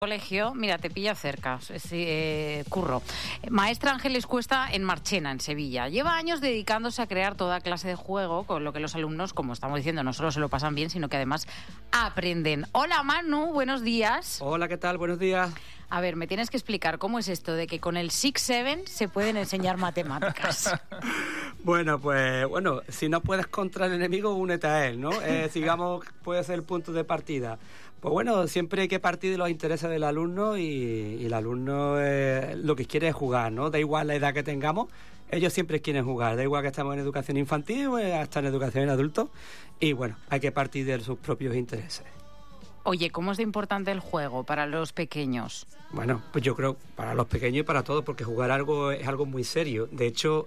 Colegio, mira, te pilla cerca, curro. Maestra Ángeles Cuesta en Marchena, en Sevilla. Lleva años dedicándose a crear toda clase de juego, con lo que los alumnos, como estamos diciendo, no solo se lo pasan bien, sino que además aprenden. Hola Manu, buenos días. Hola, ¿qué tal? Buenos días. A ver, me tienes que explicar cómo es esto de que con el 6-7 se pueden enseñar matemáticas. Bueno, si no puedes contra el enemigo, únete a él, ¿no? Digamos, puede ser el punto de partida. Pues bueno, siempre hay que partir de los intereses del alumno y el alumno lo que quiere es jugar, ¿no? Da igual la edad que tengamos, ellos siempre quieren jugar, da igual que estemos en educación infantil o hasta en educación en adultos. Y bueno, hay que partir de sus propios intereses. Oye, ¿cómo es de importante el juego para los pequeños? Bueno, pues yo creo para los pequeños y para todos, porque jugar es algo muy serio. De hecho,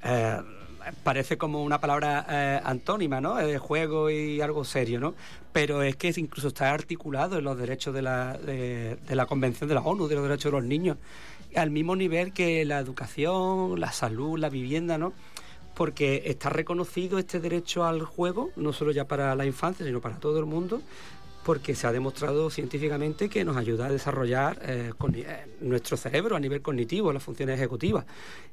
parece como una palabra antónima, ¿no? Juego y algo serio, ¿no? Pero es que incluso está articulado en los derechos de la Convención de la ONU de los Derechos de los Niños, al mismo nivel que la educación, la salud, la vivienda, ¿no? Porque está reconocido este derecho al juego, no solo ya para la infancia, sino para todo el mundo, porque se ha demostrado científicamente que nos ayuda a desarrollar nuestro cerebro a nivel cognitivo, las funciones ejecutivas.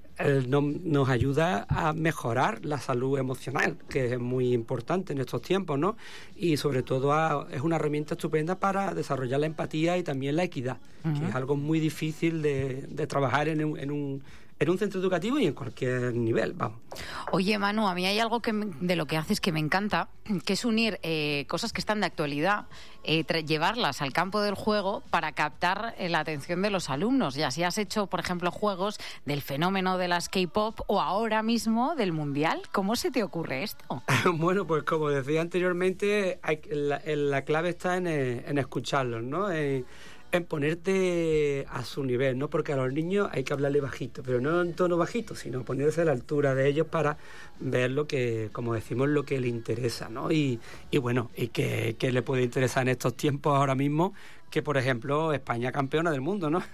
Nos ayuda a mejorar la salud emocional, que es muy importante en estos tiempos, ¿no? Y sobre todo es una herramienta estupenda para desarrollar la empatía y también la equidad, que es algo muy difícil de trabajar en un centro educativo y en cualquier nivel, vamos. Oye, Manu, a mí hay algo de lo que haces que me encanta, que es unir cosas que están de actualidad, llevarlas al campo del juego para captar la atención de los alumnos. Y así has hecho, por ejemplo, juegos del fenómeno de las K-pop o ahora mismo del Mundial. ¿Cómo se te ocurre esto? Bueno, pues como decía anteriormente, la clave está en escucharlos, ¿no? En ponerte a su nivel, ¿no? Porque a los niños hay que hablarle bajito, pero no en tono bajito, sino ponerse a la altura de ellos para ver lo que, como decimos, lo que le interesa, ¿no? Y bueno, y que le puede interesar en estos tiempos ahora mismo, que por ejemplo España campeona del mundo, ¿no?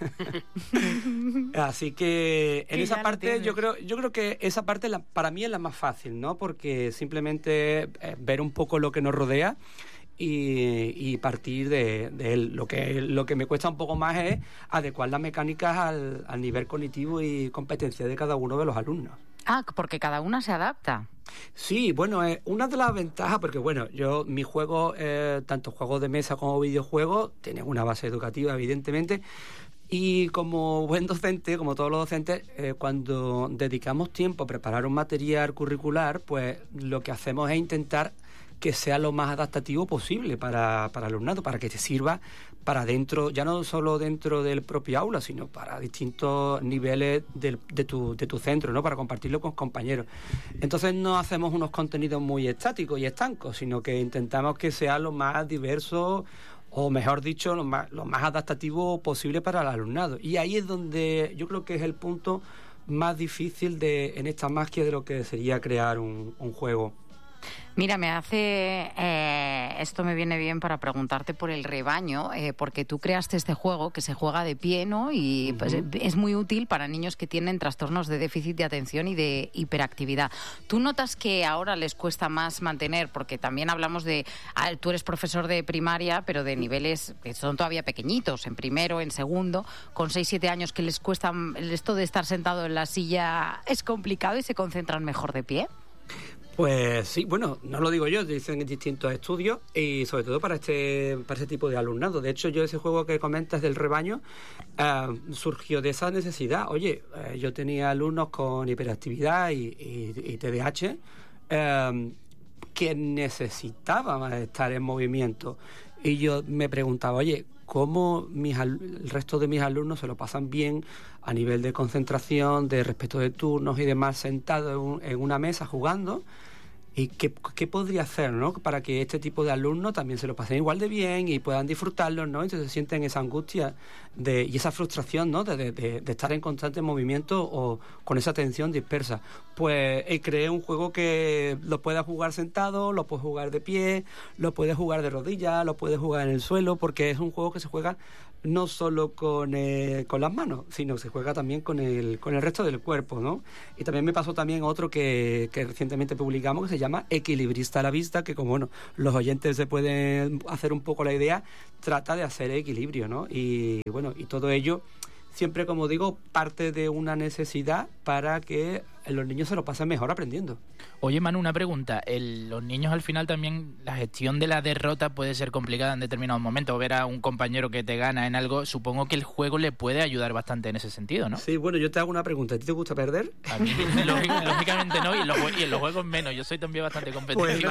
Así que en esa parte yo creo que esa parte para mí es la más fácil, ¿no? Porque simplemente ver un poco lo que nos rodea y partir de él. Lo que me cuesta un poco más es adecuar las mecánicas al nivel cognitivo y competencia de cada uno de los alumnos. Ah, porque cada una se adapta. Sí, bueno, una de las ventajas, porque bueno, mi juego, tanto juegos de mesa como videojuegos, tienen una base educativa, evidentemente. Y como buen docente, como todos los docentes, cuando dedicamos tiempo a preparar un material curricular, pues lo que hacemos es intentar que sea lo más adaptativo posible para el alumnado, para que te sirva para dentro, ya no solo dentro del propio aula, sino para distintos niveles de tu centro, ¿no? Para compartirlo con compañeros. Entonces no hacemos unos contenidos muy estáticos y estancos, sino que intentamos que sea lo más diverso, o mejor dicho, lo más adaptativo posible para el alumnado. Y ahí es donde yo creo que es el punto más difícil en esta magia de lo que sería crear un juego. Mira, esto me viene bien para preguntarte por el rebaño, porque tú creaste este juego que se juega de pie, ¿no? Y pues, es muy útil para niños que tienen trastornos de déficit de atención y de hiperactividad. ¿Tú notas que ahora les cuesta más mantener? Porque también hablamos tú eres profesor de primaria, pero de niveles que son todavía pequeñitos, en primero, en segundo, con 6-7 años, que les cuesta esto de estar sentado en la silla, es complicado y se concentran mejor de pie. Pues sí, bueno, no lo digo yo, dicen en distintos estudios y sobre todo para ese tipo de alumnado. De hecho, ese juego que comentas del rebaño surgió de esa necesidad. Oye, yo tenía alumnos con hiperactividad y TDAH que necesitaban estar en movimiento. Y yo me preguntaba, oye, ¿cómo el resto de mis alumnos se lo pasan bien a nivel de concentración, de respeto de turnos y demás, sentados en una mesa jugando? ¿Y qué podría hacer, ¿no? Para que este tipo de alumnos también se lo pasen igual de bien y puedan disfrutarlo, ¿no? Entonces sienten esa angustia y esa frustración, ¿no? De estar en constante movimiento o con esa atención dispersa. Pues creé un juego que lo puedas jugar sentado, lo puedes jugar de pie, lo puedes jugar de rodillas, lo puedes jugar en el suelo, porque es un juego que se juega no solo con las manos, sino se juega también con el resto del cuerpo, ¿no? Y también me pasó también otro que recientemente publicamos, que se llama Equilibrista a la vista, que como bueno, los oyentes se pueden hacer un poco la idea, trata de hacer equilibrio, ¿no? Y bueno, y todo ello siempre, como digo, parte de una necesidad para que los niños se lo pasen mejor aprendiendo. Oye, Manu, una pregunta. Los niños al final también, la gestión de la derrota puede ser complicada en determinados momentos. Ver a un compañero que te gana en algo, supongo que el juego le puede ayudar bastante en ese sentido, ¿no? Sí, bueno, yo te hago una pregunta. ¿A ti te gusta perder? A mí, lógicamente no, y en los juegos menos. Yo soy también bastante competitivo.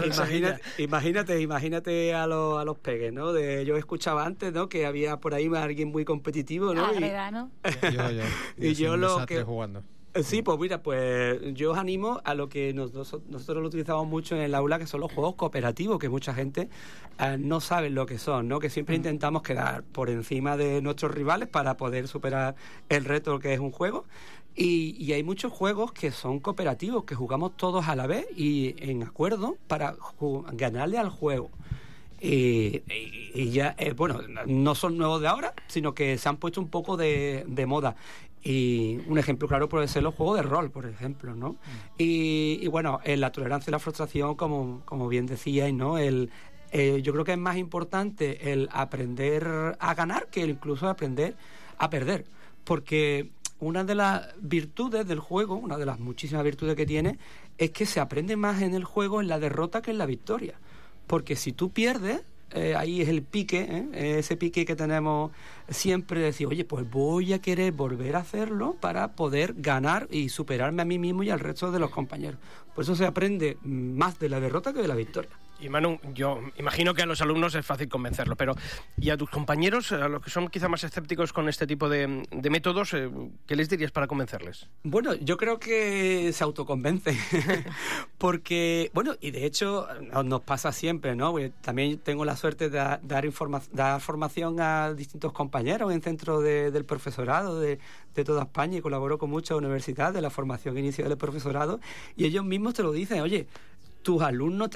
Pues imagínate a los peques, ¿no? Yo escuchaba antes, ¿no? Que había por ahí alguien muy competitivo, ¿no? Agredano. Yo lo que... jugando. Sí, pues mira, pues yo os animo a lo que nosotros lo utilizamos mucho en el aula, que son los juegos cooperativos, que mucha gente no sabe lo que son, ¿no? Que siempre intentamos quedar por encima de nuestros rivales para poder superar el reto que es un juego. Y hay muchos juegos que son cooperativos, que jugamos todos a la vez y en acuerdo para ganarle al juego. Y ya, bueno, no son nuevos de ahora, sino que se han puesto un poco de moda. Y un ejemplo claro puede ser los juegos de rol, por ejemplo, ¿no? Y bueno, la tolerancia y la frustración, como bien decíais, ¿no? Yo creo que es más importante el aprender a ganar que incluso aprender a perder. Porque una de las virtudes del juego, una de las muchísimas virtudes que tiene, es que se aprende más en el juego en la derrota que en la victoria. Porque si tú pierdes, ahí es el pique, ese pique que tenemos siempre de decir, oye, pues voy a querer volver a hacerlo para poder ganar y superarme a mí mismo y al resto de los compañeros. Por eso se aprende más de la derrota que de la victoria. Y Manu, yo imagino que a los alumnos es fácil convencerlos, pero ¿y a tus compañeros, a los que son quizá más escépticos con este tipo de métodos, qué les dirías para convencerles? Bueno, yo creo que se autoconvence, porque, bueno, y de hecho nos pasa siempre, ¿no? Porque también tengo la suerte de dar formación a distintos compañeros en centros del profesorado de toda España, y colaboro con muchas universidades de la formación inicial del profesorado, y ellos mismos te lo dicen, oye, los alumnos te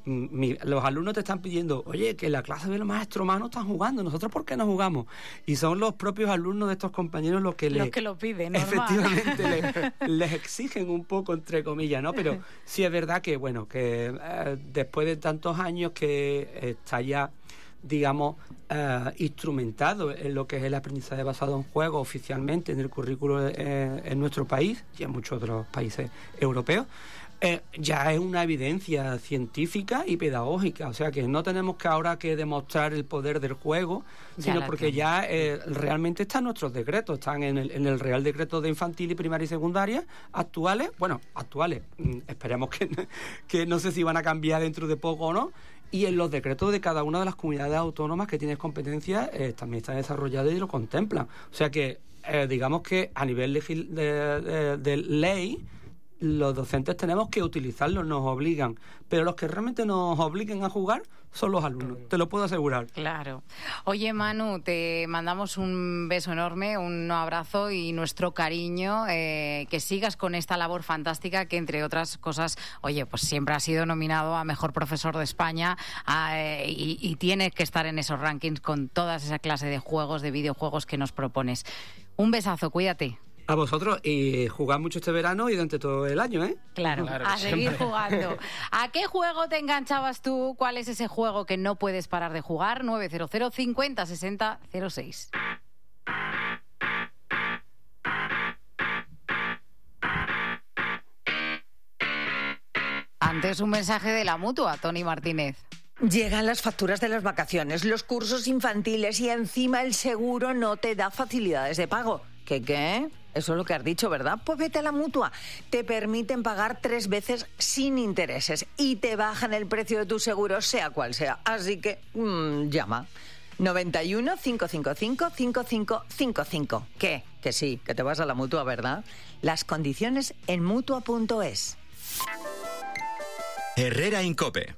están pidiendo, oye, que en la clase del maestro Manu están jugando, nosotros ¿por qué no jugamos? Y son los propios alumnos de estos compañeros los que lo piden, normal. Efectivamente les exigen un poco, entre comillas, ¿no? Pero sí es verdad que, bueno, que después de tantos años que está ya, digamos, instrumentado en lo que es el aprendizaje basado en juegos oficialmente en el currículo en nuestro país y en muchos otros países europeos, ya es una evidencia científica y pedagógica, o sea que no tenemos que ahora que demostrar el poder del juego, sino porque ya realmente están nuestros decretos, están en el Real Decreto de Infantil y Primaria y Secundaria actuales, esperemos que no sé si van a cambiar dentro de poco o no, y en los decretos de cada una de las comunidades autónomas que tienen competencias también están desarrollados y lo contemplan, o sea que digamos que a nivel de ley los docentes tenemos que utilizarlos, nos obligan, pero los que realmente nos obliguen a jugar son los alumnos, te lo puedo asegurar. Claro. Oye, Manu, te mandamos un beso enorme, un abrazo y nuestro cariño, que sigas con esta labor fantástica que, entre otras cosas, oye, pues siempre has sido nominado a Mejor Profesor de España y tienes que estar en esos rankings con toda esa clase de juegos, de videojuegos que nos propones. Un besazo, cuídate. A vosotros, y jugad mucho este verano y durante todo el año, ¿eh? Claro, a seguir jugando. ¿A qué juego te enganchabas tú? ¿Cuál es ese juego que no puedes parar de jugar? 900 50 60 06. Antes un mensaje de la Mutua, Tony Martínez. Llegan las facturas de las vacaciones, los cursos infantiles y encima el seguro no te da facilidades de pago. ¿Qué? Eso es lo que has dicho, ¿verdad? Pues vete a la Mutua. Te permiten pagar 3 veces sin intereses y te bajan el precio de tu seguro, sea cual sea. Así que, llama. 91 555 5555. ¿Qué? Que sí, que te vas a la Mutua, ¿verdad? Las condiciones en Mutua.es. Herrera en COPE.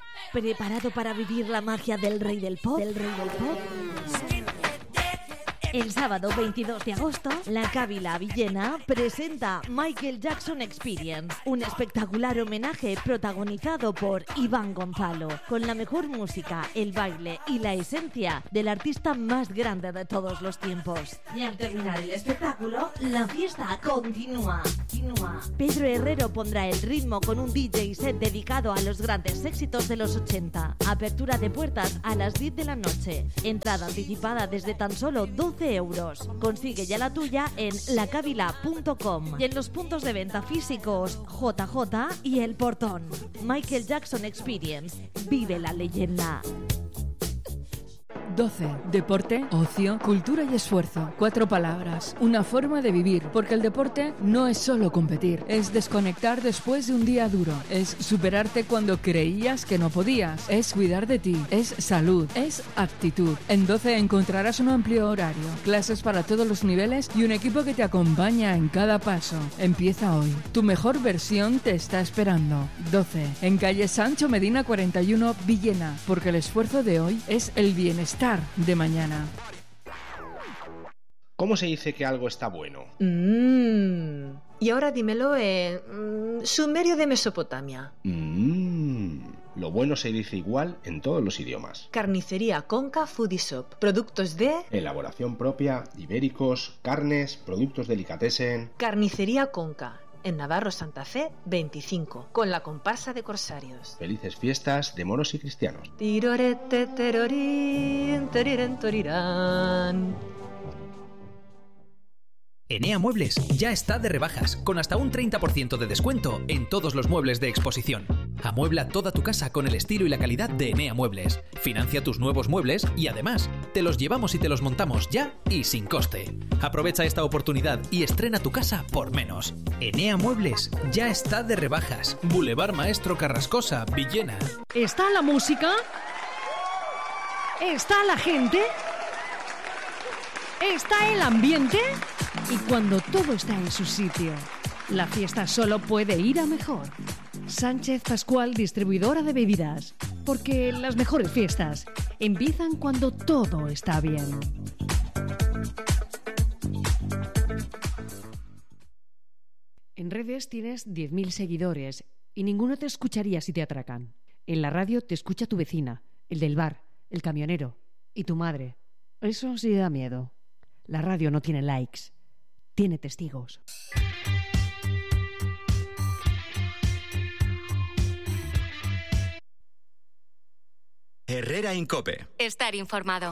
¿Preparado para vivir la magia del rey del pop? El sábado 22 de agosto, la Cávila Villena presenta Michael Jackson Experience, un espectacular homenaje protagonizado por Iván Gonzalo, con la mejor música, el baile y la esencia del artista más grande de todos los tiempos. Y al terminar el espectáculo, la fiesta continúa. Pedro Herrero pondrá el ritmo con un DJ set dedicado a los grandes éxitos de los 80. Apertura de puertas a las 10 de la noche. Entrada anticipada desde tan solo 12 euros. Consigue ya la tuya en lacavila.com y en los puntos de venta físicos JJ y El Portón. Michael Jackson Experience. Vive la leyenda. 12. Deporte, ocio, cultura y esfuerzo. 4 palabras. Una forma de vivir. Porque el deporte no es solo competir. Es desconectar después de un día duro. Es superarte cuando creías que no podías. Es cuidar de ti. Es salud. Es actitud. En 12 encontrarás un amplio horario. Clases para todos los niveles y un equipo que te acompaña en cada paso. Empieza hoy. Tu mejor versión te está esperando. 12. En calle Sancho Medina 41, Villena. Porque el esfuerzo de hoy es el bienestar de mañana. ¿Cómo se dice que algo está bueno? Y ahora dímelo en Sumerio de Mesopotamia. Lo bueno se dice igual en todos los idiomas. Carnicería Conca Foodie Shop. Productos de... Elaboración propia, ibéricos, carnes, productos delicatessen. Carnicería Conca. En Navarro Santa Fe 25, con la comparsa de corsarios. Felices fiestas de moros y cristianos. Tirorete terorín, teriren torirán. Enea Muebles ya está de rebajas, con hasta un 30% de descuento en todos los muebles de exposición. Amuebla toda tu casa con el estilo y la calidad de Enea Muebles. Financia tus nuevos muebles y además, te los llevamos y te los montamos ya y sin coste. Aprovecha esta oportunidad y estrena tu casa por menos. Enea Muebles ya está de rebajas. Boulevard Maestro Carrascosa, Villena. ¿Está la música? ¿Está la gente? ¿Está el ambiente? Y cuando todo está en su sitio, la fiesta solo puede ir a mejor. Sánchez Pascual, distribuidora de bebidas. Porque las mejores fiestas empiezan cuando todo está bien. En redes tienes 10.000 seguidores y ninguno te escucharía si te atracan. En la radio te escucha tu vecina, el del bar, el camionero y tu madre. Eso sí da miedo. La radio no tiene likes, tiene testigos. Herrera Incope. Estar informado.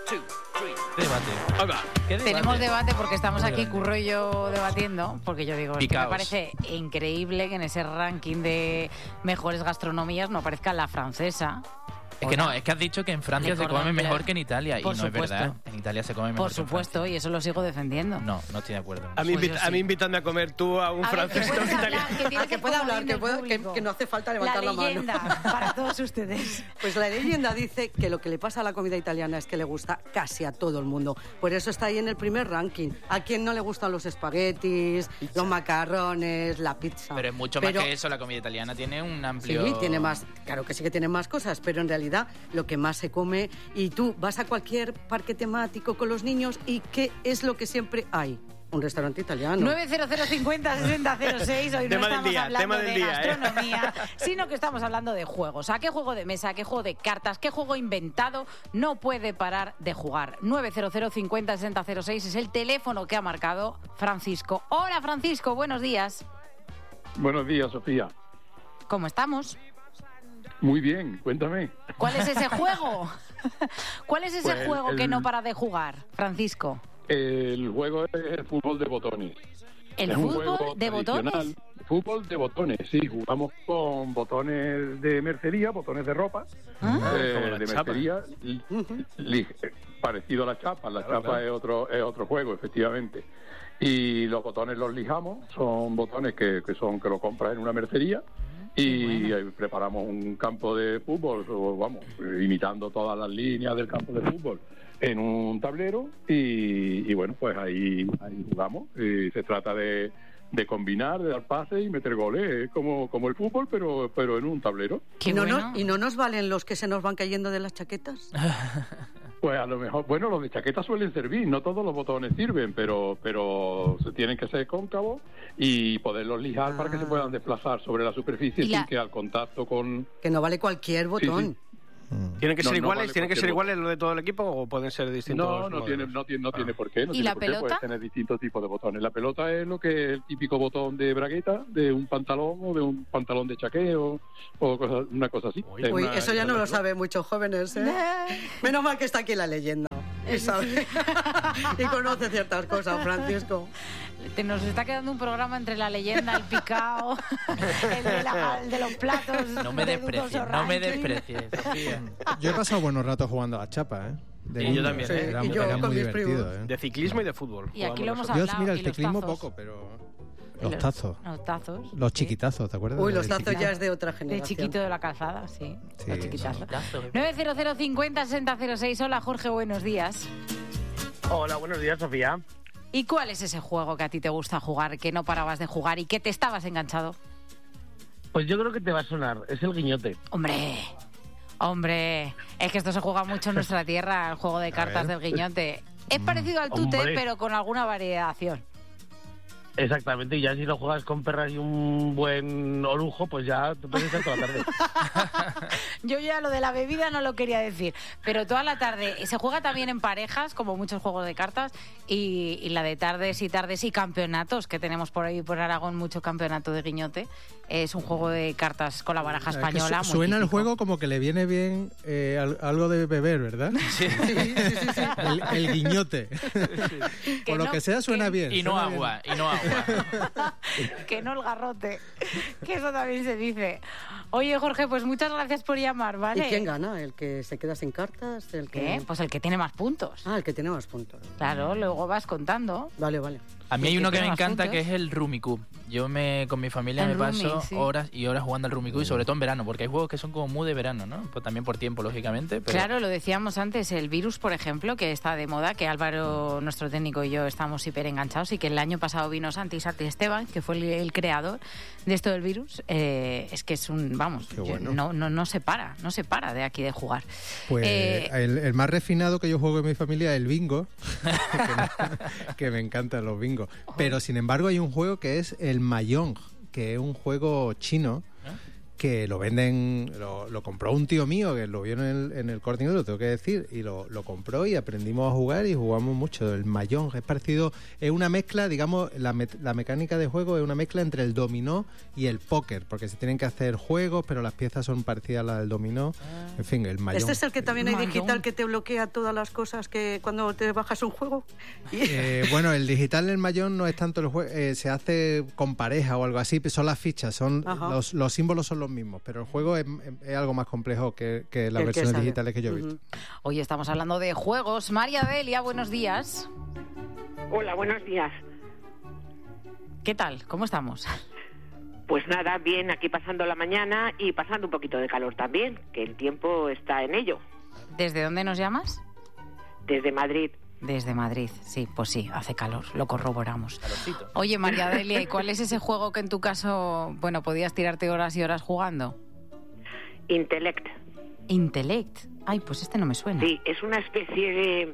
Debate. Tenemos debate porque estamos aquí, Curro y yo, debatiendo, porque yo digo, es que me Picaos. parece increíble que en ese ranking de mejores gastronomías no aparezca la francesa. Es que no, es que has dicho que en Francia se come mejor que en Italia. Y Por no es supuesto. verdad. En Italia se come mejor. Por supuesto, y eso lo sigo defendiendo. No, no estoy de acuerdo. A mí, Pues yo a mí invítame a comer tú a un A ver, francés que o un puedes italiano. hablar, tienes que pueda el hablar, comodín del público. que no hace falta levantar la mano. leyenda para todos ustedes. Pues la leyenda dice que lo que le pasa a la comida italiana es que le gusta casi a todo el mundo. Por eso está ahí en el primer ranking. ¿A quién no le gustan los espaguetis, los macarrones, la pizza? Pero es mucho más que eso. La comida italiana tiene un amplio... Sí, tiene más, claro que sí que tiene más cosas, pero en realidad lo que más se come, y tú vas a cualquier parque temático con los niños y ¿qué es lo que siempre hay? Un restaurante italiano. 900506006. Hoy Tema no del estamos día, hablando tema del de día, gastronomía, sino que estamos hablando de juegos. ¿A qué juego de mesa, a qué juego de cartas, qué juego inventado no puede parar de jugar? 900506006 es el teléfono que ha marcado Francisco. Hola, Francisco, buenos días. Buenos días, Sofía. ¿Cómo estamos? Muy bien, cuéntame. ¿Cuál es ese juego? ¿Cuál es ese Pues juego que no para de jugar, Francisco? El juego es el fútbol de botones. ¿El Es un fútbol juego de tradicional. botones? Fútbol de botones, sí. Jugamos con botones de mercería, botones de ropa. Como la de chapa. mercería, parecido a la chapa. La chapa es otro juego, efectivamente. Y los botones los lijamos. Son botones que lo compras en una mercería. Y preparamos un campo de fútbol, imitando todas las líneas del campo de fútbol en un tablero y bueno, pues ahí jugamos. Y se trata de combinar, de dar pases y meter goles. Es como el fútbol, pero en un tablero. ¿Y no nos valen los que se nos van cayendo de las chaquetas? Pues a lo mejor, bueno, los de chaqueta suelen servir, no todos los botones sirven, pero tienen que ser cóncavos y poderlos lijar para que se puedan desplazar sobre la superficie sin que al contacto con... Que no vale cualquier botón. Sí. ¿Tienen que ser iguales? Vale, ¿Tienen que ser iguales los de todo el equipo o pueden ser distintos? No tiene por qué. ¿Y la pelota? Puedes tener distintos tipos de botones. La pelota es lo que es el típico botón de bragueta, de un pantalón o de un pantalón de chaqueo o una cosa así. Uy, eso ya no lo saben muchos jóvenes, ¿eh? Menos mal que está aquí la leyenda. Y sabe. Y conoce ciertas cosas, Francisco. Nos está quedando un programa entre la leyenda, el picao, el de los platos. No me desprecies, Sofía. Yo he pasado buenos ratos jugando a la chapa, ¿eh? Y yo también. Era muy divertido, ¿eh? De ciclismo y de fútbol. Y aquí lo hemos hablado. Mira, el y los ciclismo tazos. poco, pero... Los tazos. Los tazos. Los chiquitazos, ¿te acuerdas? Uy, los tazos ya es de otra generación. De chiquito de la calzada, sí. Sí, Los chiquitazos. Chiquitazo. 900 50 6006. Hola, Jorge, buenos días. Hola, buenos días, Sofía. ¿Y cuál es ese juego que a ti te gusta jugar, que no parabas de jugar y que te estabas enganchado? Pues yo creo que te va a sonar, es el guiñote. Hombre, es que esto se juega mucho en nuestra tierra, el juego de cartas del guiñote. Es parecido al tute, pero con alguna variación. Exactamente, y ya si lo juegas con perras y un buen orujo, pues ya te puedes estar toda la tarde. Yo ya lo de la bebida no lo quería decir, pero toda la tarde. Se juega también en parejas, como muchos juegos de cartas, y la de tardes y campeonatos, que tenemos por ahí por Aragón mucho campeonato de guiñote. Es un juego de cartas con la baraja española. Suena el juego como que le viene bien algo de beber, ¿verdad? Sí. El guiñote. Por lo que sea suena bien. Y no agua. Que no el garrote, que eso también se dice. Oye, Jorge, pues muchas gracias por llamar, ¿vale? ¿Y quién gana? ¿El que se queda sin cartas? ¿Qué? Pues el que tiene más puntos. Ah, el que tiene más puntos. Claro, luego vas contando. Vale. A mí hay uno que me encanta, puntos, que es el Rummikub. Yo con mi familia me paso horas y horas jugando al Rummikub, y sobre todo en verano, porque hay juegos que son como muy de verano, ¿no? Pues también por tiempo, lógicamente. Pero... Claro, lo decíamos antes, el Virus, por ejemplo, que está de moda, que Álvaro, nuestro técnico, y yo estamos hiper enganchados, y que el año pasado vino Santi Esteban, que fue el creador de esto del Virus. Es que es un, vamos, bueno. no se para de aquí de jugar. Pues el más refinado que yo juego en mi familia es el bingo, que me encantan los bingos. Pero sin embargo hay un juego que es el Mahjong, que es un juego chino que lo venden, lo compró un tío mío que lo vio en el Corte Inglés, lo tengo que decir, y lo compró y aprendimos a jugar y jugamos mucho. El Mahjong es parecido, es una mezcla, digamos, la mecánica de juego es una mezcla entre el dominó y el póker, porque se tienen que hacer juegos, pero las piezas son parecidas a las del dominó. En fin, el Mahjong. ¿Este es el que también hay digital, que te bloquea todas las cosas que cuando te bajas un juego? Bueno, el digital del Mahjong no es tanto el juego, se hace con pareja o algo así, son las fichas, son los símbolos son los mismos, pero el juego es algo más complejo que las versiones digitales que yo he visto. Hoy estamos hablando de juegos. María Delia, buenos días. Hola, buenos días. ¿Qué tal? ¿Cómo estamos? Pues nada, bien, aquí pasando la mañana y pasando un poquito de calor también, que el tiempo está en ello. ¿Desde dónde nos llamas? Desde Madrid. Desde Madrid, sí, pues sí, hace calor, lo corroboramos. Calorcito. Oye, María Delia, ¿y cuál es ese juego que en tu caso, bueno, podías tirarte horas y horas jugando? Intellect. Intellect. Ay, pues este no me suena. Sí, es una especie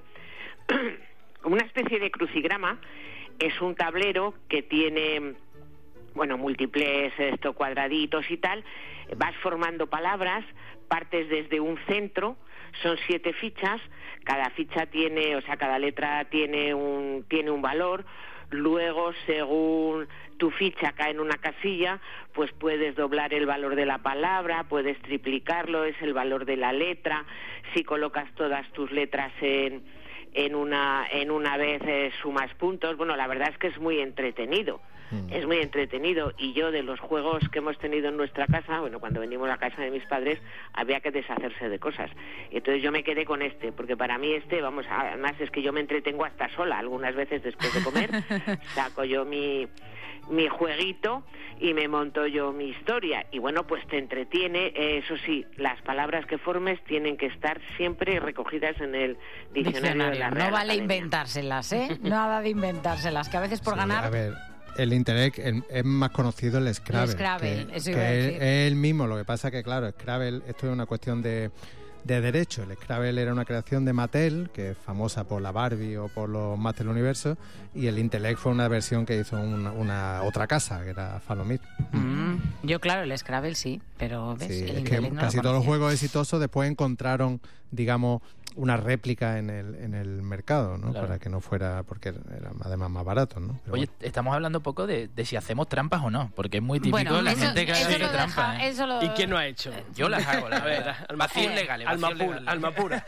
de crucigrama. Es un tablero que tiene, bueno, múltiples cuadraditos y tal. Vas formando palabras, partes desde un centro, son 7 fichas. Cada ficha tiene, o sea, cada letra tiene un valor. Luego, según tu ficha cae en una casilla, pues puedes doblar el valor de la palabra, puedes triplicarlo, es el valor de la letra. Si colocas todas tus letras en una vez, sumas puntos. Bueno, la verdad es que es muy entretenido. Es muy entretenido, y yo, de los juegos que hemos tenido en nuestra casa, bueno, cuando venimos a la casa de mis padres había que deshacerse de cosas, entonces yo me quedé con este, porque para mí vamos, además es que yo me entretengo hasta sola, algunas veces después de comer saco yo mi jueguito y me monto yo mi historia, y bueno, pues te entretiene. Eso sí, las palabras que formes tienen que estar siempre recogidas en el diccionario de la Real No vale Academia. Inventárselas, Nada de inventárselas, que a veces por ganar... A ver, el Intellect es más conocido el Scrabble. El Scrabble, eso que iba a decir. es el mismo, lo que pasa que, claro, Scrabble, esto es una cuestión de de derecho. El Scrabble era una creación de Mattel, que es famosa por la Barbie o por los Masters del Universo, y el Intellect fue una versión que hizo una otra casa, que era Falomir. Yo, claro, el Scrabble sí, pero ¿ves? Sí, el es que Intellect no casi lo todos los conocía. juegos exitosos después encontraron, digamos, una réplica en el mercado, ¿no? Claro. Para que no fuera, porque era además más barato, ¿no? Pero Oye, estamos hablando poco de si hacemos trampas o no, porque es muy típico Bueno, la eso- gente que eso hace lo trampas. deja- ¿eh? eso lo- ¿Y quién no ha hecho? Yo las hago, la verdad. Vacíos legales, vacíos legales. Alma pura.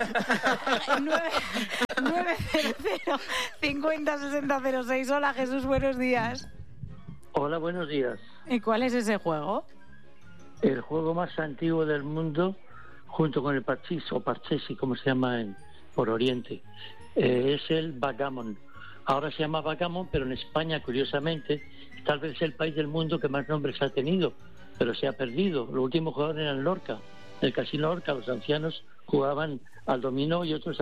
900 50 60 06. Hola, Jesús, buenos días. Hola, buenos días. ¿Y cuál es ese juego? El juego más antiguo del mundo, junto con el parchís o parchesi, como se llama por Oriente, es el backgammon. Ahora se llama backgammon, pero en España, curiosamente, tal vez es el país del mundo que más nombres ha tenido, pero se ha perdido. Los últimos jugadores eran Lorca, el casino Lorca. Los ancianos jugaban al dominó y otros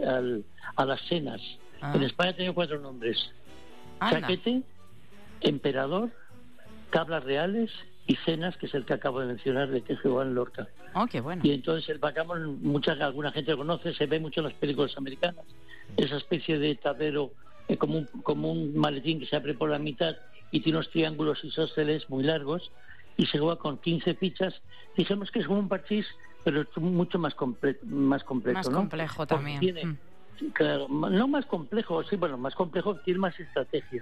a las cenas. En España ha tenido 4 nombres: Anda. chaquete, emperador, tablas reales y cenas, que es el que acabo de mencionar, de que jugaban Lorca. Oh, qué bueno. Y entonces el backgammon, alguna gente lo conoce, se ve mucho en las películas americanas. Esa especie de tablero como un maletín que se abre por la mitad y tiene unos triángulos isósceles muy largos, y se juega con 15 fichas. Dijimos que es como un parchís, pero es mucho más completo, Más ¿no? complejo Porque también. tiene, claro, no más complejo, sí, bueno, más complejo, tiene más estrategia.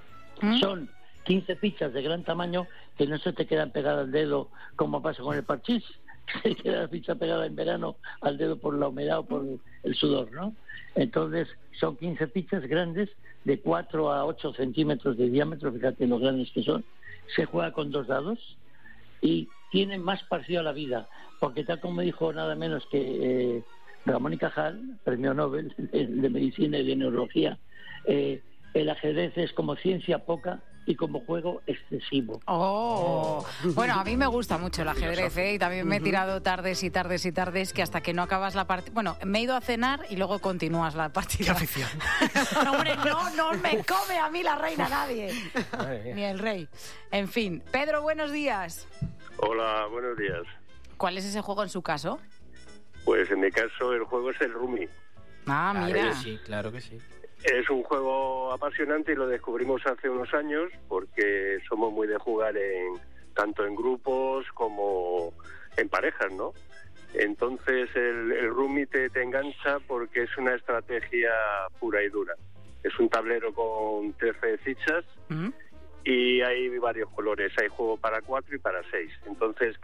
Son 15 fichas de gran tamaño que no se te quedan pegadas al dedo como pasa con el parchís. Se queda la ficha pegada en verano al dedo por la humedad o por el sudor, ¿no? Entonces son 15 fichas grandes de 4 a 8 centímetros de diámetro, fíjate lo grandes que son. Se juega con 2 dados y tiene más parecido a la vida, porque tal como dijo nada menos que Ramón y Cajal, premio Nobel de Medicina y de Neurología, el ajedrez es como ciencia poca y como juego excesivo. Bueno, a mí me gusta mucho el ajedrez, ¿eh? Y también me he tirado tardes y tardes y tardes que hasta que no acabas la partida... Bueno, me he ido a cenar y luego continúas la partida. ¡Qué afición! No, hombre, no me come a mí la reina nadie. Ni el rey. En fin. Pedro, buenos días. Hola, buenos días. ¿Cuál es ese juego en su caso? Pues en mi caso el juego es el Rummy. Ah, mira. Sí, claro que sí. Es un juego apasionante y lo descubrimos hace unos años porque somos muy de jugar tanto en grupos como en parejas, ¿no? Entonces el Rummy te engancha porque es una estrategia pura y dura. Es un tablero con 13 fichas y hay varios colores. Hay juego para 4 y para 6. Entonces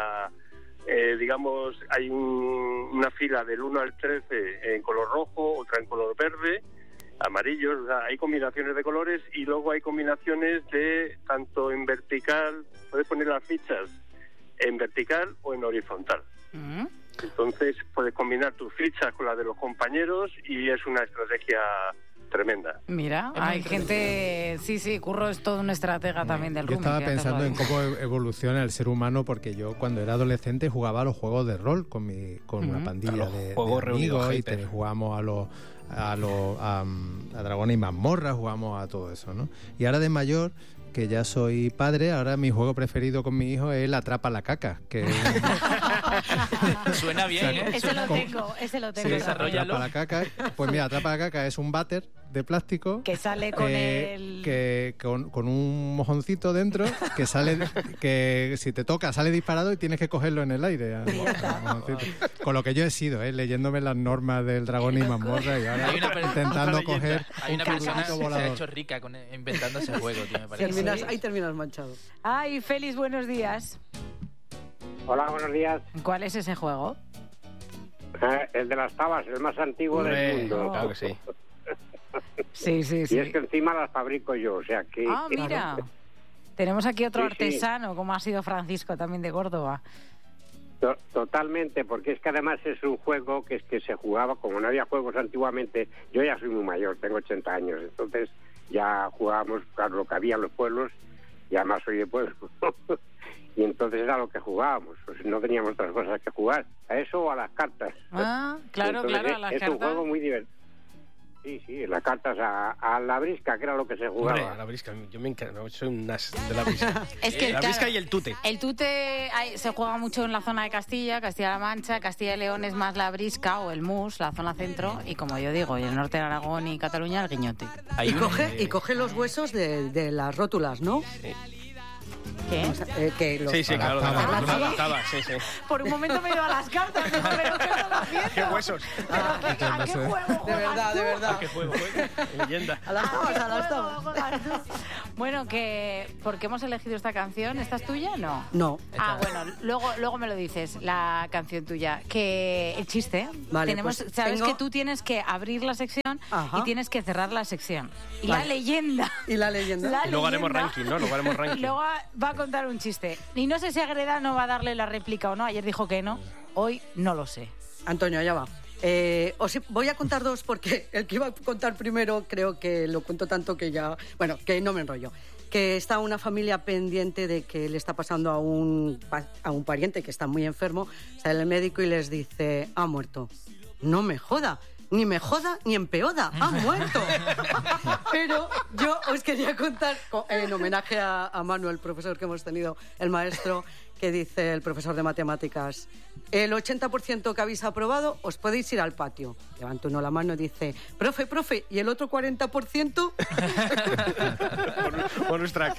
digamos, hay una fila del 1 al 13 en color rojo, otra en color verde, amarillos, o sea, hay combinaciones de colores y luego hay combinaciones de tanto en vertical, puedes poner las fichas en vertical o en horizontal. Entonces puedes combinar tus fichas con las de los compañeros y es una estrategia tremenda. Mira, hay gente... Sí, Curro es todo un estratega también del Yo Rummy. estaba pensando en cómo evoluciona el ser humano, porque yo cuando era adolescente jugaba a los juegos de rol con una pandilla de amigos y jugábamos a Dragones y Mazmorra, jugamos a todo eso, ¿no? Y ahora de mayor, que ya soy padre, ahora mi juego preferido con mi hijo es el Atrapa la Caca, que Suena bien, ¿eh? Ese lo tengo. Sí, Atrapa la Caca. Pues mira, Atrapa la Caca es un váter de plástico que sale con con un mojoncito dentro que sale, que si te toca sale disparado y tienes que cogerlo en el aire. Con lo que yo he sido, leyéndome las normas del Dragón y Mazmorra y ahora intentando coger Hay una persona que se volador. ha hecho rica inventando ese juego, tío, me parece. Ahí terminas manchado. Ay, Félix, buenos días. Hola, buenos días. ¿Cuál es ese juego? El de las tabas, el más antiguo del mundo. Claro que sí. Sí. Y es que encima las fabrico yo, o sea que... Ah, mira. Tenemos aquí otro Sí. artesano, como ha sido Francisco, también de Córdoba. Totalmente, porque es que además es un juego que se jugaba, como no había juegos antiguamente, yo ya soy muy mayor, tengo 80 años, entonces ya jugábamos, claro, lo que había en los pueblos, y además soy de pueblo, y entonces era lo que jugábamos, pues no teníamos otras cosas que jugar, a eso o a las cartas. Ah, claro, Entonces, a las es cartas. un juego muy divertido. Sí, las cartas a la brisca, que era lo que se jugaba. Hombre, la brisca, yo me encanta, soy un nas de la brisca. Es que, la brisca y el tute. El tute se juega mucho en la zona de Castilla-La Mancha, Castilla y León es más la brisca o el mus, la zona centro, y como yo digo, y el norte de Aragón y Cataluña, el guiñote. Y coge los huesos de las rótulas, ¿no? Sí. ¿Qué? Sí, claro, la taba, sí. Por un momento me he ido a las cartas, digo, pero ¿qué estás haciendo? ¿Qué huesos? ¿A qué juego? De verdad. ¿A qué juego? Leyenda. A las tabas. Bueno, ¿por qué hemos elegido esta canción? ¿Esta es tuya? No. Bueno, luego me lo dices, la canción tuya. Que el chiste, vale, sabes que tú tienes que abrir la sección y tienes que cerrar la sección. Y la leyenda. Y luego haremos ranking, ¿no? Luego va a contar un chiste. Y no sé si Agreda no va a darle la réplica o no. Ayer dijo que no. Hoy no lo sé. Antonio, allá va. Os voy a contar dos porque el que iba a contar primero creo que lo cuento tanto que ya... Bueno, que no me enrollo. Que está una familia pendiente de que le está pasando a un pariente que está muy enfermo. Sale el médico y les dice, ha muerto. No me joda. Ni me joda ni empeoda, ha muerto. Pero yo os quería contar, en homenaje a Manuel, el profesor que hemos tenido, el maestro, que dice el profesor de matemáticas, el 80% que habéis aprobado os podéis ir al patio. Levanta uno la mano y dice, profe, ¿y el otro 40%? Bonus track.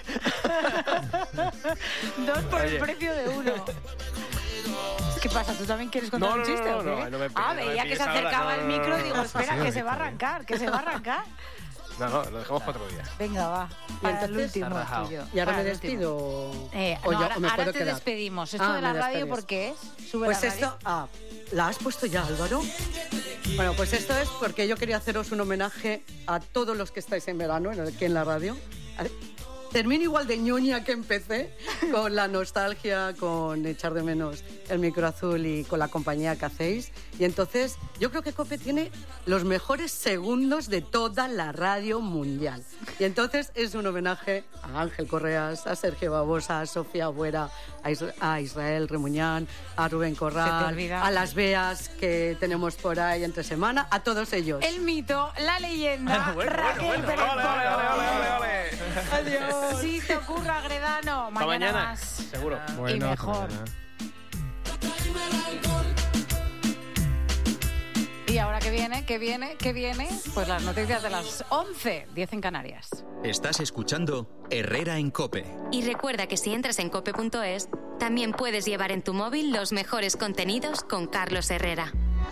2 por el precio de 1. ¿Qué pasa? ¿Tú también quieres contar un chiste? No, veía que se acercaba el micro y digo, espera, que se va a arrancar. No, lo dejamos para otro día. Venga, va. Para el último tuyo. ¿Y ahora me despido? Ahora te despedimos. ¿Esto de la radio por qué es? Pues esto... ¿La has puesto ya, Álvaro? Bueno, pues esto es porque yo quería haceros un homenaje a todos los que estáis en verano aquí en la radio. Termino igual de ñoña que empecé, con la nostalgia, con echar de menos el micro azul y con la compañía que hacéis. Y entonces yo creo que COPE tiene los mejores segundos de toda la radio mundial. Y entonces es un homenaje a Ángel Correas, a Sergio Babosa, a Sofía Buera, a Israel Remuñán, a Rubén Corral, a las Beas que tenemos por ahí entre semana, a todos ellos. El mito, la leyenda, Raquel Pérez. Ole. Adiós. Si te ocurra, Agredano, mañana más. Seguro. Y mejor. Y ahora que viene, pues las noticias de las 11, 10 en Canarias. Estás escuchando Herrera en COPE. Y recuerda que si entras en cope.es, también puedes llevar en tu móvil los mejores contenidos con Carlos Herrera.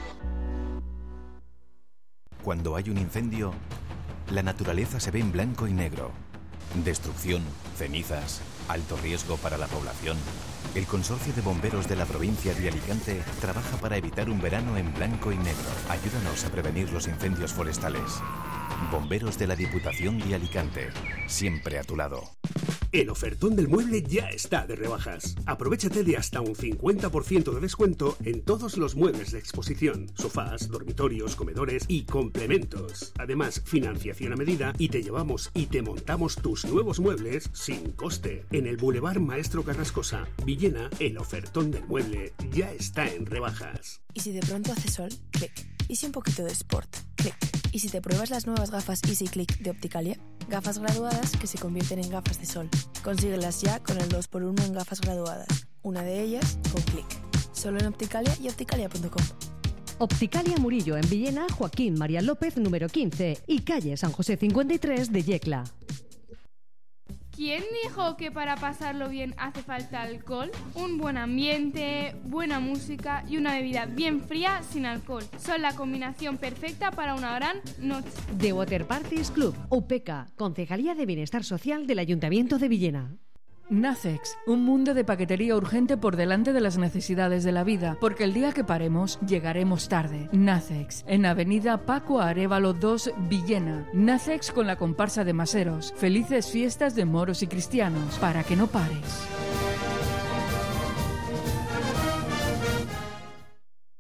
Cuando hay un incendio, la naturaleza se ve en blanco y negro. Destrucción, cenizas, alto riesgo para la población. El Consorcio de Bomberos de la provincia de Alicante trabaja para evitar un verano en blanco y negro. Ayúdanos a prevenir los incendios forestales. Bomberos de la Diputación de Alicante, siempre a tu lado. El ofertón del mueble ya está de rebajas. Aprovéchate de hasta un 50% de descuento en todos los muebles de exposición, sofás, dormitorios, comedores y complementos. Además, financiación a medida y te llevamos y te montamos tus nuevos muebles sin coste. En el Boulevard Maestro Carrascosa, Villena, el ofertón del mueble ya está en rebajas. ¿Y si de pronto hace sol? Clic. ¿Y si un poquito de sport? Clic. ¿Y si te pruebas las nuevas gafas Easy Click de Opticalia? Gafas graduadas que se convierten en gafas de sol. Consíguelas ya con el 2x1 en gafas graduadas. Una de ellas con Clic. Solo en Opticalia y opticalia.com. Opticalia Murillo en Villena, Joaquín María López, número 15 y calle San José 53 de Yecla. ¿Quién dijo que para pasarlo bien hace falta alcohol? Un buen ambiente, buena música y una bebida bien fría sin alcohol son la combinación perfecta para una gran noche. The Water Parties Club, UPECA, Concejalía de Bienestar Social del Ayuntamiento de Villena. Nacex, un mundo de paquetería urgente por delante de las necesidades de la vida, porque el día que paremos, llegaremos tarde. Nacex, en Avenida Paco Arévalo 2, Villena. Nacex con la comparsa de Maseros. Felices fiestas de moros y cristianos, para que no pares.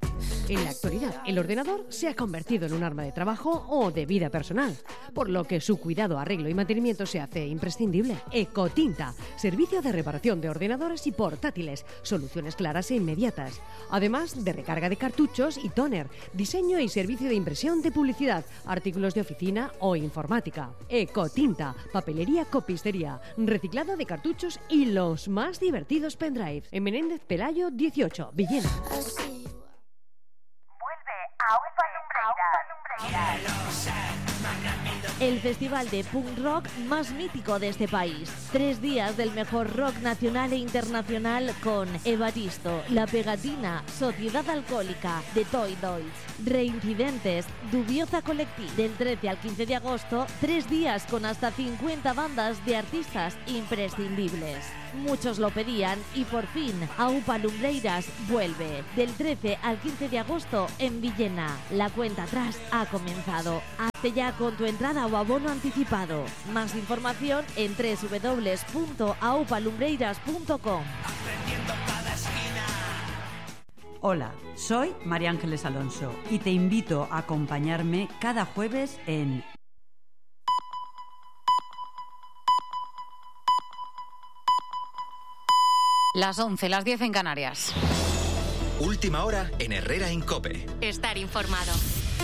En la actualidad, el ordenador se ha convertido en un arma de trabajo o de vida personal, por lo que su cuidado, arreglo y mantenimiento se hace imprescindible. Ecotinta, servicio de reparación de ordenadores y portátiles, soluciones claras e inmediatas. Además de recarga de cartuchos y tóner, diseño y servicio de impresión de publicidad, artículos de oficina o informática. Ecotinta, papelería, copistería, reciclado de cartuchos y los más divertidos pendrive. En Menéndez Pelayo 18, Villena. El festival de punk rock más mítico de este país. 3 días del mejor rock nacional e internacional con Evaristo, La Pegatina, Sociedad Alcohólica, The Toy Dolls, Reincidentes, Dubiosa Collective. Del 13 al 15 de agosto, 3 días con hasta 50 bandas de artistas imprescindibles. Muchos lo pedían y por fin Aupa Lumbreiras vuelve. Del 13 al 15 de agosto en Villena. La cuenta atrás ha comenzado. Hazte ya con tu entrada o abono anticipado. Más información en www.aupalumbreiras.com. Hola, soy María Ángeles Alonso y te invito a acompañarme cada jueves en Las 11, las 10 en Canarias. Última hora en Herrera en COPE. Estar informado.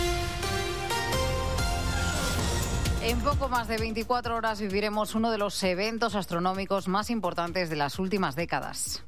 En poco más de 24 horas viviremos uno de los eventos astronómicos más importantes de las últimas décadas.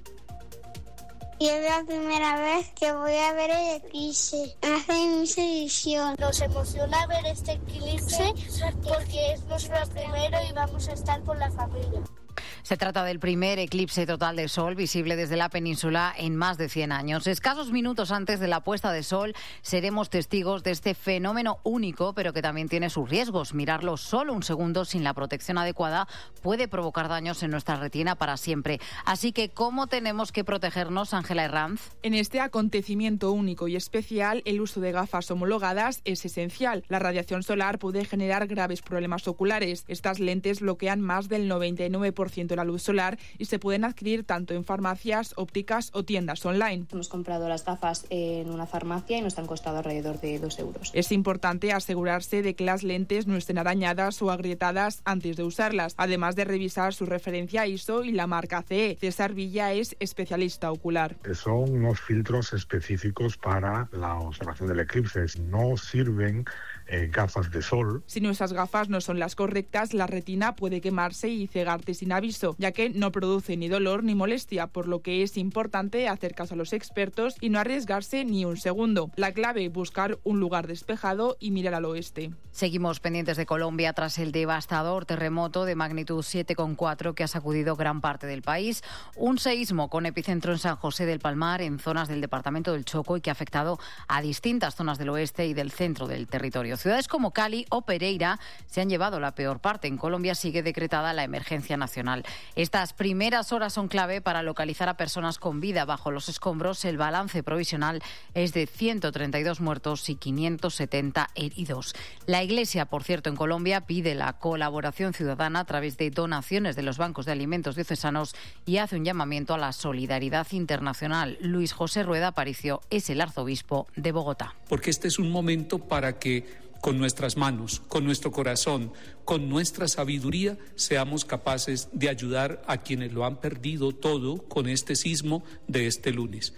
Y es la primera vez que voy a ver el eclipse. Hace mi edición. Nos emociona ver este eclipse porque es nuestro primero y vamos a estar con la familia. Se trata del primer eclipse total de sol visible desde la península en más de 100 años. Escasos minutos antes de la puesta de sol seremos testigos de este fenómeno único, pero que también tiene sus riesgos. Mirarlo solo un segundo sin la protección adecuada puede provocar daños en nuestra retina para siempre. Así que, ¿cómo tenemos que protegernos, Ángela Herranz? En este acontecimiento único y especial, el uso de gafas homologadas es esencial. La radiación solar puede generar graves problemas oculares. Estas lentes bloquean más del 99% de la luz solar y se pueden adquirir tanto en farmacias, ópticas o tiendas online. Hemos comprado las gafas en una farmacia y nos han costado alrededor de 2 euros. Es importante asegurarse de que las lentes no estén arañadas o agrietadas antes de usarlas, además de revisar su referencia ISO y la marca CE. César Villa es especialista ocular. Son unos filtros específicos para la observación del eclipse. No sirven gafas de sol. Si nuestras gafas no son las correctas, la retina puede quemarse y cegarte sin aviso, ya que no produce ni dolor ni molestia, por lo que es importante hacer caso a los expertos y no arriesgarse ni un segundo. La clave, buscar un lugar despejado y mirar al oeste. Seguimos pendientes de Colombia tras el devastador terremoto de magnitud 7,4 que ha sacudido gran parte del país. Un seísmo con epicentro en San José del Palmar, en zonas del departamento del Chocó, y que ha afectado a distintas zonas del oeste y del centro del territorio. Ciudades como Cali o Pereira se han llevado la peor parte. En Colombia sigue decretada la emergencia nacional. Estas primeras horas son clave para localizar a personas con vida bajo los escombros. El balance provisional es de 132 muertos y 570 heridos. La Iglesia, por cierto, en Colombia pide la colaboración ciudadana a través de donaciones de los bancos de alimentos diocesanos y hace un llamamiento a la solidaridad internacional. Luis José Rueda Aparicio es el arzobispo de Bogotá. Porque este es un momento para que con nuestras manos, con nuestro corazón, con nuestra sabiduría, seamos capaces de ayudar a quienes lo han perdido todo con este sismo de este lunes.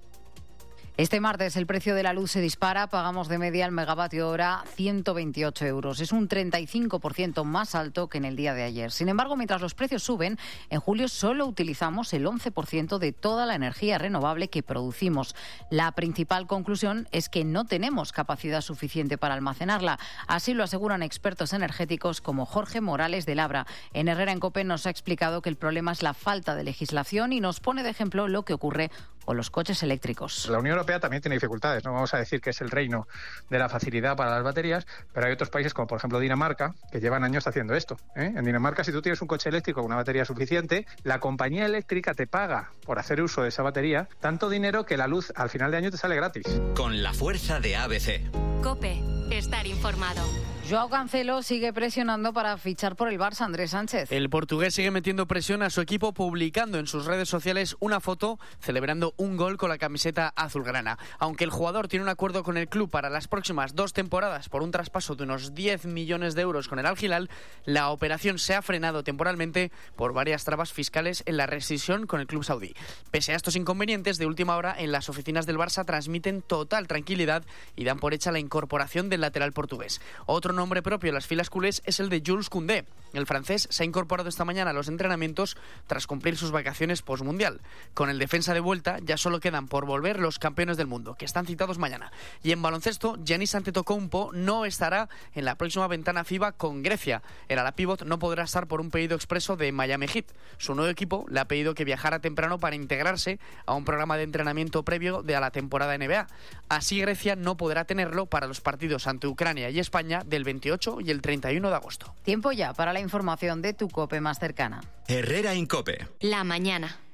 Este martes el precio de la luz se dispara, pagamos de media el megavatio hora 128 euros. Es un 35% más alto que en el día de ayer. Sin embargo, mientras los precios suben, en julio solo utilizamos el 11% de toda la energía renovable que producimos. La principal conclusión es que no tenemos capacidad suficiente para almacenarla. Así lo aseguran expertos energéticos como Jorge Morales de Labra. En Herrera en COPE nos ha explicado que el problema es la falta de legislación y nos pone de ejemplo lo que ocurre con los coches eléctricos. La Unión Europea también tiene dificultades, no vamos a decir que es el reino de la facilidad para las baterías, pero hay otros países como por ejemplo Dinamarca que llevan años haciendo esto. En Dinamarca, si tú tienes un coche eléctrico con una batería suficiente, la compañía eléctrica te paga por hacer uso de esa batería tanto dinero que la luz al final de año te sale gratis. Con la fuerza de ABC. COPE. Estar informado. Joao Cancelo sigue presionando para fichar por el Barça, Andrés Sánchez. El portugués sigue metiendo presión a su equipo, publicando en sus redes sociales una foto celebrando un gol con la camiseta azulgrana. Aunque el jugador tiene un acuerdo con el club para las próximas 2 temporadas por un traspaso de unos 10 millones de euros con el Al Hilal, la operación se ha frenado temporalmente por varias trabas fiscales en la rescisión con el club saudí. Pese a estos inconvenientes, de última hora en las oficinas del Barça transmiten total tranquilidad y dan por hecha la incorporación del lateral portugués. Otro nombre propio en las filas culés es el de Jules Koundé. El francés se ha incorporado esta mañana a los entrenamientos tras cumplir sus vacaciones postmundial. Con el defensa de vuelta ya solo quedan por volver los campeones del mundo, que están citados mañana. Y en baloncesto, Giannis Antetokounmpo no estará en la próxima ventana FIBA con Grecia. El ala pívot no podrá estar por un pedido expreso de Miami Heat. Su nuevo equipo le ha pedido que viajara temprano para integrarse a un programa de entrenamiento previo de la temporada NBA. Así Grecia no podrá tenerlo para los partidos ante Ucrania y España del 28 y el 31 de agosto. Tiempo ya para la información de tu COPE más cercana. Herrera Incope. La mañana.